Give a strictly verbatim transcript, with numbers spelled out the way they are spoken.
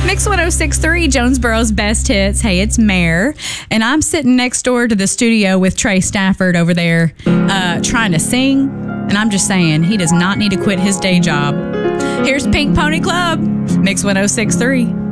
Mix one oh six point three, Jonesboro's best hits. Hey, it's Mare, and I'm sitting next door to the studio with Trey Stafford over there uh, trying to sing, and I'm just saying, he does not need to quit his day job. Here's Pink Pony Club, Mix one oh six point three.